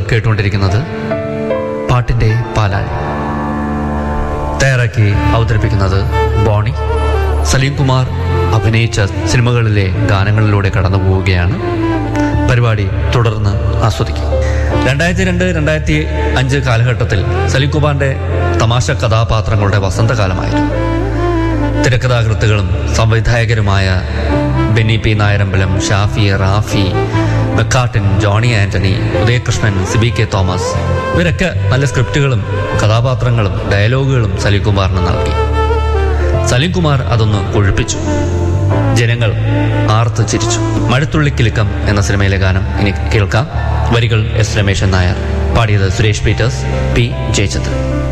കേട്ടുകൊണ്ടിരിക്കുന്നത് പാട്ടിൻ്റെ പാലാഴി. തയ്യാറാക്കി അവതരിപ്പിക്കുന്നത് ബോണി. സലീം കുമാർ അഭിനയിച്ച സിനിമകളിലെ ഗാനങ്ങളിലൂടെ കടന്നു പോവുകയാണ്. പരിപാടി തുടർന്ന് ആസ്വദിക്കും. 2002-2005 കാലഘട്ടത്തിൽ സലീം കുമാറിൻ്റെ തമാശ കഥാപാത്രങ്ങളുടെ വസന്തകാലമായിരുന്നു. തിരക്കഥാകൃത്തുകളും സംവിധായകരുമായ Benny P Nayarambalam, Shafi, Rafi, മെക്കാട്ടിൻ, Johny Antony, Udayakrishnan, Sibi K Thomas ഇവരൊക്കെ നല്ല സ്ക്രിപ്റ്റുകളും കഥാപാത്രങ്ങളും ഡയലോഗുകളും സലീം കുമാറിന് നൽകി. സലീം കുമാർ അതൊന്ന് കൊഴുപ്പിച്ചു. ജനങ്ങൾ ആർത്ത് ചിരിച്ചു. മഴത്തുള്ളിക്കിലുക്കം എന്ന സിനിമയിലെ ഗാനം ഇനി കേൾക്കാം. വരികൾ എസ് രമേശൻ നായർ, പാടിയത് സുരേഷ് പീറ്റേഴ്സ്, പി ജയചന്ദ്രൻ.